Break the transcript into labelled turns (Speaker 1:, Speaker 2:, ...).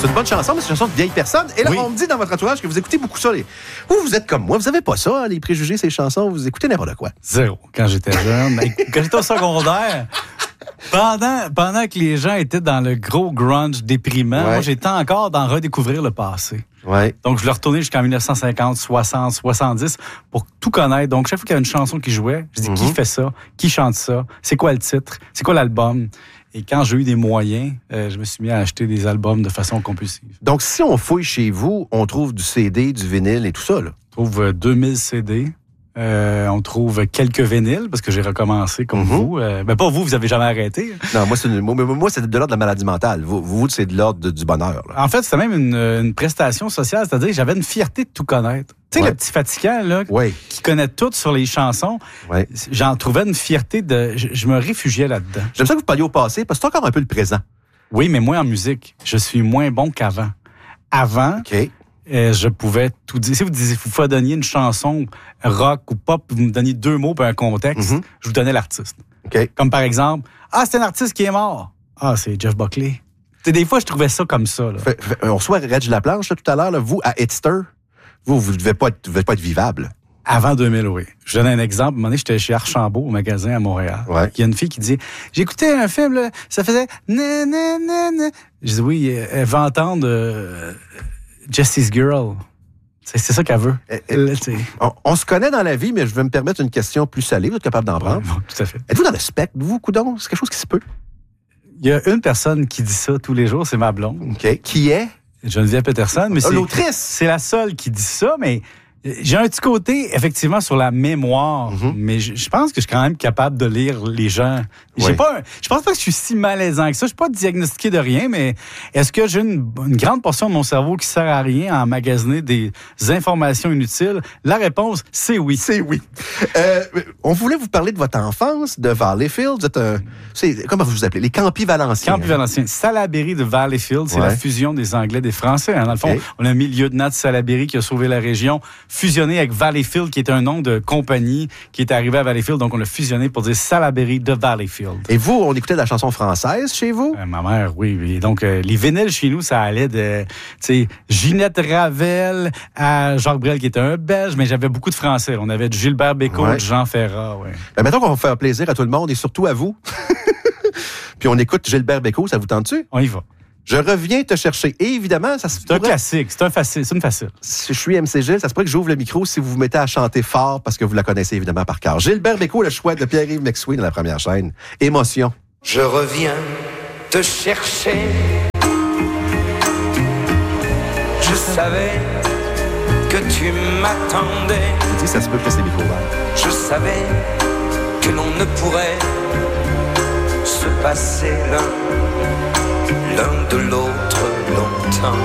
Speaker 1: C'est une bonne chanson, mais c'est une chanson de vieille personne. Et là, on me dit dans votre entourage que vous écoutez beaucoup ça. Vous êtes comme moi, vous avez pas ça, les préjugés, ces chansons, vous écoutez n'importe quoi.
Speaker 2: Zéro. Quand j'étais jeune, quand j'étais au secondaire, pendant que les gens étaient dans le gros grunge déprimant, moi, j'étais encore dans redécouvrir le passé.
Speaker 1: Ouais.
Speaker 2: Donc, je l'ai retourné jusqu'en 1950, 60, 70 pour tout connaître. Donc, chaque fois qu'il y avait une chanson qui jouait, je dis qui fait ça? Qui chante ça? C'est quoi le titre? C'est quoi l'album? Et quand j'ai eu des moyens, je me suis mis à acheter des albums de façon compulsive.
Speaker 1: Donc, si on fouille chez vous, on trouve du CD, du vinyle et tout ça, là?
Speaker 2: On trouve 2000 CD. On trouve quelques vinyles, parce que j'ai recommencé comme vous. Pas vous avez jamais arrêté.
Speaker 1: Non, moi, c'est de l'ordre de la maladie mentale. Vous c'est de l'ordre du bonheur. Là.
Speaker 2: En fait, c'était même une prestation sociale, c'est-à-dire que j'avais une fierté de tout connaître. Tu sais, le petit fatigant, là, qui connaît tout sur les chansons, j'en trouvais une fierté je me réfugiais là-dedans.
Speaker 1: J'aime ça que vous parliez au passé, parce que c'est encore un peu le présent.
Speaker 2: Oui, mais moi, en musique, je suis moins bon qu'avant. Avant, je pouvais tout dire. Si vous fredonniez une chanson rock ou pop, vous me donniez 2 mots pour un contexte, je vous donnais l'artiste. Comme par exemple, c'est un artiste qui est mort. C'est Jeff Buckley. T'sais, des fois, je trouvais ça comme ça. Là.
Speaker 1: On reçoit Reg Laplanche là, tout à l'heure, là, vous, à Hitster, vous ne devez pas être vivable.
Speaker 2: Avant 2000, oui. Je donne un exemple. À un moment donné, j'étais chez Archambault, au magasin à Montréal. Il y a une fille qui dit, j'écoutais un film, là, ça faisait na. Je dis oui, elle va entendre Jesse's Girl. C'est ça qu'elle veut.
Speaker 1: On se connaît dans la vie, mais je vais me permettre une question plus salée. Vous êtes capable d'en prendre?
Speaker 2: Bon, tout à fait.
Speaker 1: Êtes-vous dans le spectre, vous, coudonc? C'est quelque chose qui se peut?
Speaker 2: Il y a une personne qui dit ça tous les jours, c'est ma blonde.
Speaker 1: Qui est?
Speaker 2: Geneviève Peterson. Mais
Speaker 1: l'autrice!
Speaker 2: C'est la seule qui dit ça, mais j'ai un petit côté, effectivement, sur la mémoire, mais je pense que je suis quand même capable de lire les gens. Je pense pas que je suis si malaisant que ça. Je suis pas diagnostiqué de rien, mais est-ce que j'ai une grande portion de mon cerveau qui sert à rien à emmagasiner des informations inutiles? La réponse, c'est oui.
Speaker 1: C'est oui. On voulait vous parler de votre enfance, de Valleyfield. Vous êtes comment vous appelez? Les Campis Valenciens.
Speaker 2: Campis Valenciens. Salaberry de Valleyfield, c'est la fusion des Anglais et des Français. Dans le fond, on a mis le lieutenant de Salaberry qui a sauvé la région, fusionné avec Valleyfield, qui est un nom de compagnie qui est arrivé à Valleyfield. Donc, on l'a fusionné pour dire Salaberry de Valleyfield.
Speaker 1: Et vous, on écoutait de la chanson française chez vous?
Speaker 2: Ma mère, oui. Donc, les vinyles chez nous, ça allait de, Ginette Ravel à Jacques Brel, qui était un Belge, mais j'avais beaucoup de Français. On avait du Gilbert Bécaud, du Jean Ferrat,
Speaker 1: Mettons qu'on va faire plaisir à tout le monde et surtout à vous. Puis on écoute Gilbert Bécaud, ça vous tente-tu?
Speaker 2: On y va.
Speaker 1: Je reviens te chercher. Et évidemment, ça se
Speaker 2: C'est un classique, c'est une facile.
Speaker 1: Je suis MC Gilles, ça se pourrait que j'ouvre le micro si vous vous mettez à chanter fort parce que vous la connaissez évidemment par cœur. Gilbert Bécaud, le choix de Pierre-Yves McSween dans la première chaîne. Émotion.
Speaker 3: Je reviens te chercher. Je savais que tu m'attendais.
Speaker 1: Il dit, ça se peut que c'est micro ouvert.
Speaker 3: Je savais que l'on ne pourrait se passer l'un de l'autre longtemps.